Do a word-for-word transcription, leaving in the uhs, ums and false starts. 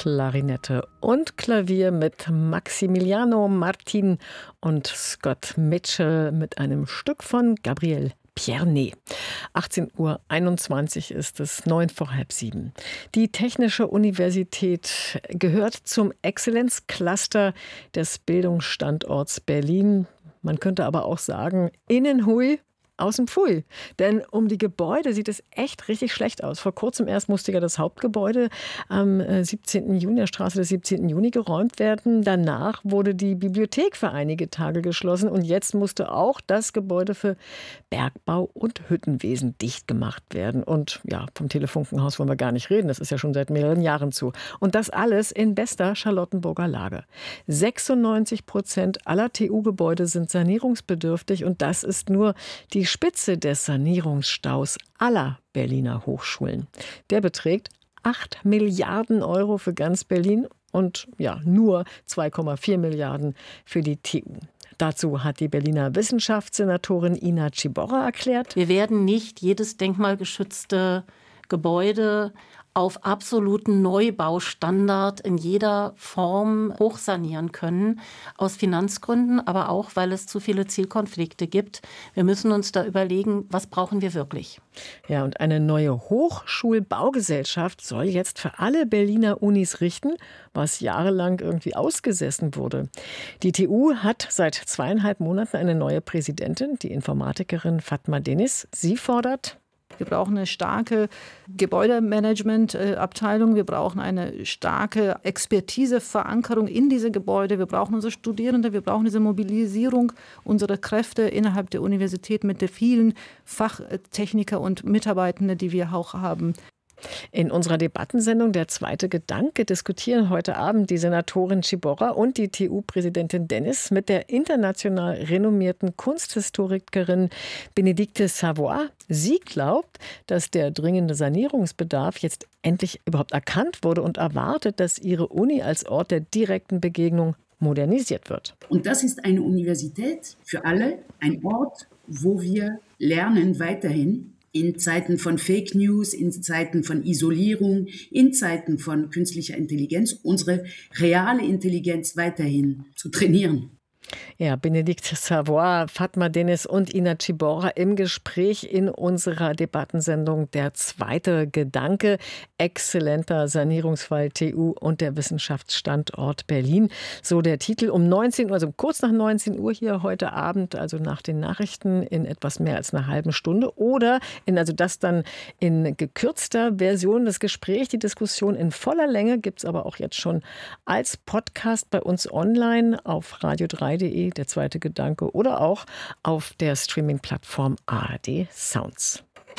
Klarinette und Klavier mit Maximiliano Martin und Scott Mitchell mit einem Stück von Gabriel Pierné. achtzehn Uhr einundzwanzig ist es, neun vor halb sieben. Die Technische Universität gehört zum Exzellenzcluster des Bildungsstandorts Berlin. Man könnte aber auch sagen, innen hui, außen pfui. Denn um die Gebäude sieht es echt richtig schlecht aus. Vor kurzem erst musste ja das Hauptgebäude am siebzehnten Juni, der Straße des siebzehnten Juni, geräumt werden. Danach wurde die Bibliothek für einige Tage geschlossen. Und jetzt musste auch das Gebäude für Bergbau und Hüttenwesen dicht gemacht werden. Und ja, vom Telefunkenhaus wollen wir gar nicht reden. Das ist ja schon seit mehreren Jahren zu. Und das alles in bester Charlottenburger Lage. sechsundneunzig Prozent aller T U-Gebäude sind sanierungsbedürftig. Und das ist nur die Die Spitze des Sanierungsstaus aller Berliner Hochschulen. Der beträgt acht Milliarden Euro für ganz Berlin und ja, nur zwei Komma vier Milliarden für die T U. Dazu hat die Berliner Wissenschaftssenatorin Ina Ciborra erklärt: Wir werden nicht jedes denkmalgeschützte Gebäude auf absoluten Neubaustandard in jeder Form hochsanieren können, aus Finanzgründen, aber auch, weil es zu viele Zielkonflikte gibt. Wir müssen uns da überlegen, was brauchen wir wirklich? Ja, und eine neue Hochschulbaugesellschaft soll jetzt für alle Berliner Unis richten, was jahrelang irgendwie ausgesessen wurde. Die T U hat seit zweieinhalb Monaten eine neue Präsidentin, die Informatikerin Fatma Deniz. Sie fordert: Wir brauchen eine starke Gebäudemanagement-Abteilung. Wir brauchen eine starke Expertiseverankerung in diese Gebäude. Wir brauchen unsere Studierende. Wir brauchen diese Mobilisierung unserer Kräfte innerhalb der Universität mit den vielen Fachtechniker und Mitarbeitenden, die wir auch haben. In unserer Debattensendung Der zweite Gedanke diskutieren heute Abend die Senatorin Ciborra und die T U-Präsidentin Deniz mit der international renommierten Kunsthistorikerin Bénédicte Savoy. Sie glaubt, dass der dringende Sanierungsbedarf jetzt endlich überhaupt erkannt wurde und erwartet, dass ihre Uni als Ort der direkten Begegnung modernisiert wird. Und das ist eine Universität für alle, ein Ort, wo wir lernen weiterhin, in Zeiten von Fake News, in Zeiten von Isolierung, in Zeiten von künstlicher Intelligenz, unsere reale Intelligenz weiterhin zu trainieren. Ja, Bénédicte Savoy, Fatma Deniz und Ina Ciborra im Gespräch in unserer Debattensendung Der zweite Gedanke. Exzellenter Sanierungsfall T U und der Wissenschaftsstandort Berlin. So der Titel um neunzehn Uhr, also kurz nach neunzehn Uhr hier heute Abend, also nach den Nachrichten in etwas mehr als einer halben Stunde. Oder in, also das dann in gekürzter Version, das Gespräch, die Diskussion in voller Länge gibt es aber auch jetzt schon als Podcast bei uns online auf radio drei punkt de, der zweite Gedanke, oder auch auf der Streaming-Plattform A R D Sounds.